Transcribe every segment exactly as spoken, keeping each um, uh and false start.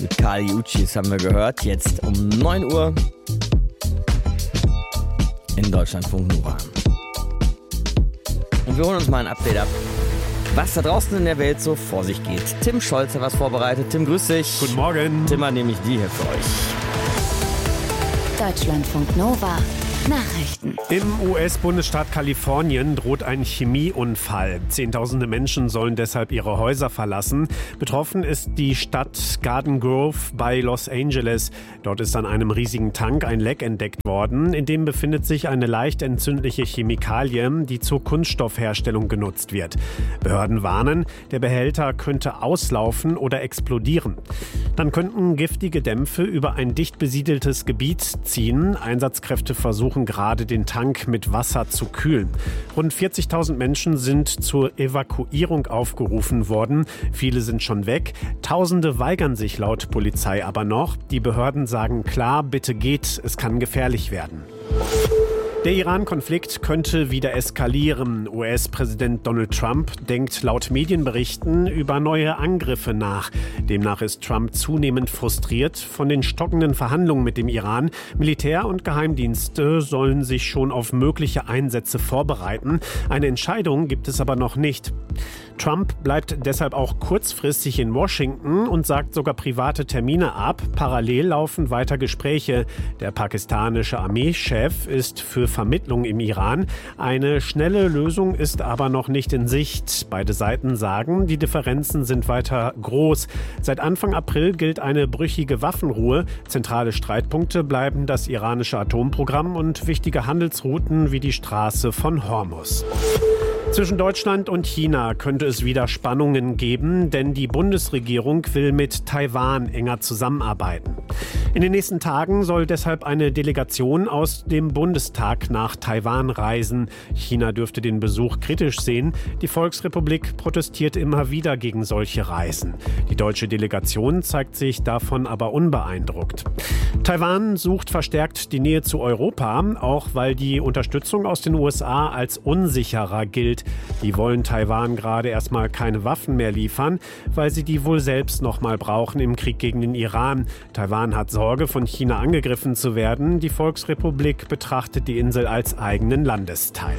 Mit Kali Uchis haben wir gehört. Jetzt um neun Uhr in Deutschlandfunk Nova. Und wir holen uns mal ein Update ab, was da draußen in der Welt so vor sich geht. Tim Scholz hat was vorbereitet. Tim, grüß dich. Guten Morgen. Tim hat nämlich die hier für euch. Deutschlandfunk Nova. Nachrichten. Im U S-Bundesstaat Kalifornien droht ein Chemieunfall. Zehntausende Menschen sollen deshalb ihre Häuser verlassen. Betroffen ist die Stadt Garden Grove bei Los Angeles. Dort ist an einem riesigen Tank ein Leck entdeckt worden. In dem befindet sich eine leicht entzündliche Chemikalie, die zur Kunststoffherstellung genutzt wird. Behörden warnen, der Behälter könnte auslaufen oder explodieren. Dann könnten giftige Dämpfe über ein dicht besiedeltes Gebiet ziehen. Einsatzkräfte versuchen gerade den Tank mit Wasser zu kühlen. Rund vierzigtausend Menschen sind zur Evakuierung aufgerufen worden. Viele sind schon weg. Tausende weigern sich laut Polizei aber noch. Die Behörden sagen klar, bitte geht, es kann gefährlich werden. Der Iran-Konflikt könnte wieder eskalieren. U S-Präsident Donald Trump denkt laut Medienberichten über neue Angriffe nach. Demnach ist Trump zunehmend frustriert von den stockenden Verhandlungen mit dem Iran. Militär und Geheimdienste sollen sich schon auf mögliche Einsätze vorbereiten. Eine Entscheidung gibt es aber noch nicht. Trump bleibt deshalb auch kurzfristig in Washington und sagt sogar private Termine ab. Parallel laufen weiter Gespräche. Der pakistanische Armeechef ist für Vermittlung im Iran. Eine schnelle Lösung ist aber noch nicht in Sicht. Beide Seiten sagen, die Differenzen sind weiter groß. Seit Anfang April gilt eine brüchige Waffenruhe. Zentrale Streitpunkte bleiben das iranische Atomprogramm und wichtige Handelsrouten wie die Straße von Hormuz. Zwischen Deutschland und China könnte es wieder Spannungen geben, denn die Bundesregierung will mit Taiwan enger zusammenarbeiten. In den nächsten Tagen soll deshalb eine Delegation aus dem Bundestag nach Taiwan reisen. China dürfte den Besuch kritisch sehen. Die Volksrepublik protestiert immer wieder gegen solche Reisen. Die deutsche Delegation zeigt sich davon aber unbeeindruckt. Taiwan sucht verstärkt die Nähe zu Europa, auch weil die Unterstützung aus den U S A als unsicherer gilt. Die wollen Taiwan gerade erstmal keine Waffen mehr liefern, weil sie die wohl selbst noch mal brauchen im Krieg gegen den Iran. Taiwan hat Sorge, von China angegriffen zu werden. Die Volksrepublik betrachtet die Insel als eigenen Landesteil.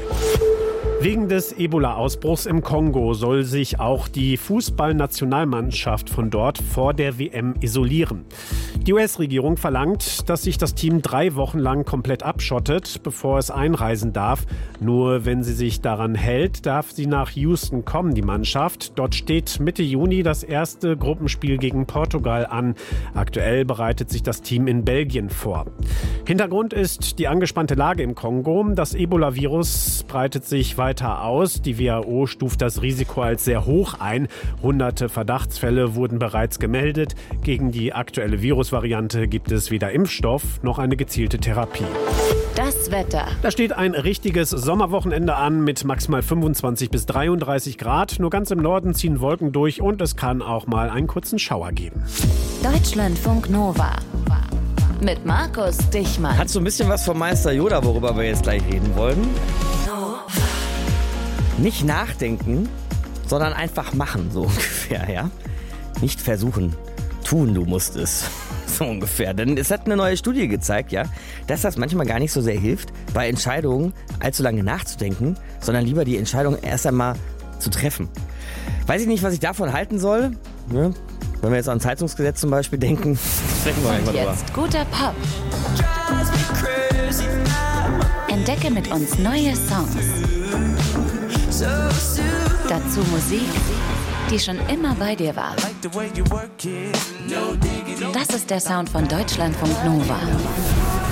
Wegen des Ebola-Ausbruchs im Kongo soll sich auch die Fußballnationalmannschaft von dort vor der W M isolieren. Die U S-Regierung verlangt, dass sich das Team drei Wochen lang komplett abschottet, bevor es einreisen darf. Nur wenn sie sich daran hält, darf sie nach Houston kommen, die Mannschaft. Dort steht Mitte Juni das erste Gruppenspiel gegen Portugal an. Aktuell bereitet sich das Team in Belgien vor. Hintergrund ist die angespannte Lage im Kongo. Das Ebola-Virus breitet sich weiter aus. Die W H O stuft das Risiko als sehr hoch ein. Hunderte Verdachtsfälle wurden bereits gemeldet. Gegen die aktuelle Virusvariante gibt es weder Impfstoff noch eine gezielte Therapie. Das Wetter. Da steht ein richtiges Sommerwochenende an mit maximal fünfundzwanzig bis dreiunddreißig Grad. Nur ganz im Norden ziehen Wolken durch und es kann auch mal einen kurzen Schauer geben. Deutschlandfunk Nova. Mit Markus Dichmann. Hat so ein bisschen was vom Meister Yoda, worüber wir jetzt gleich reden wollen. Nicht nachdenken, sondern einfach machen, so ungefähr, ja. Nicht versuchen, tun, du musst es, so ungefähr. Denn es hat eine neue Studie gezeigt, ja, dass das manchmal gar nicht so sehr hilft, bei Entscheidungen allzu lange nachzudenken, sondern lieber die Entscheidung erst einmal zu treffen. Weiß ich nicht, was ich davon halten soll, ne? Wenn wir jetzt an Zeitungsgesetz zum Beispiel denken, sprechen wir Und einfach drüber. jetzt guter Pop. Entdecke mit uns neue Songs. Dazu Musik, die schon immer bei dir war. Das ist der Sound von Deutschlandfunk Nova.